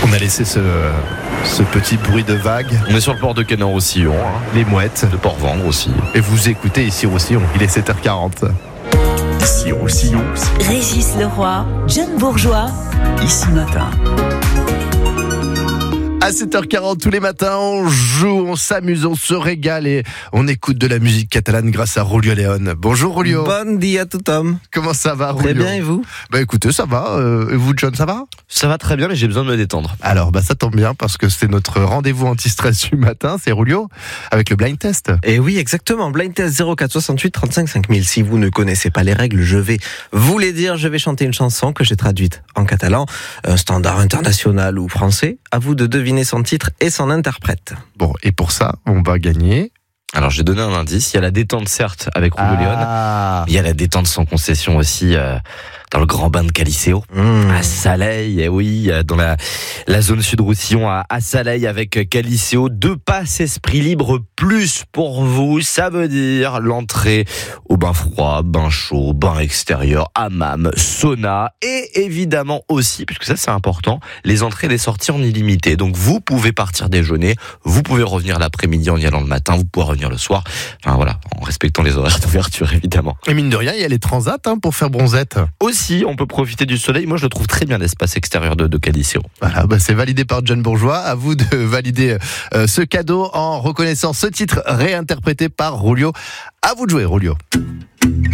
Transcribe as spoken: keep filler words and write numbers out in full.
On a laissé ce, ce petit bruit de vague. On est sur le port de Canard-Roussillon, hein. Les mouettes. De Port-Vendre aussi. Et vous écoutez ici Roussillon, il est sept heures quarante. Ici Roussillon, Régis Leroy, John Bourgeois. ici matin. À sept heures quarante tous les matins, on joue, on s'amuse, on se régale et on écoute de la musique catalane grâce à Julio León. Bonjour Julio. Bon dia tothom. Comment ça va Julio? Très bien, et vous? Bah écoutez, ça va. Euh, et vous John, ça va? Ça va très bien, mais j'ai besoin de me détendre. Alors bah ça tombe bien parce que c'est notre rendez-vous anti-stress du matin, c'est Julio avec le blind test. Et oui, exactement. Blind test zéro quatre soixante-huit trente-cinq cinq mille. Si vous ne connaissez pas les règles, je vais vous les dire. Je vais chanter une chanson que j'ai traduite en catalan, un standard international ou français. À vous de deviner son titre et son interprète. Bon, et pour ça, on va gagner. Alors j'ai donné un indice, il y a la détente certes avec Julio León, Ah. il y a la détente sans concession aussi euh, dans le grand bain de Caliceo, Mmh. à Saleil, eh oui, euh, dans la, la zone sud-Roussillon, à, à Saleil avec Caliceo, deux passes esprit libre plus pour vous, ça veut dire l'entrée au bain froid, bain chaud, bain extérieur, hammam, sauna et évidemment aussi, puisque ça c'est important, les entrées et les sorties en illimité. Donc vous pouvez partir déjeuner, vous pouvez revenir l'après-midi en y allant le matin, vous pouvez revenir le soir, enfin voilà, en respectant les horaires d'ouverture évidemment. Et mine de rien, il y a les transats hein, pour faire bronzette. Aussi, on peut profiter du soleil. Moi, je le trouve très bien, l'espace extérieur de, de Caliceo. Voilà, bah c'est validé par John Bourgeois. À vous de valider euh, ce cadeau en reconnaissant ce titre réinterprété par Julio. À vous de jouer, Julio.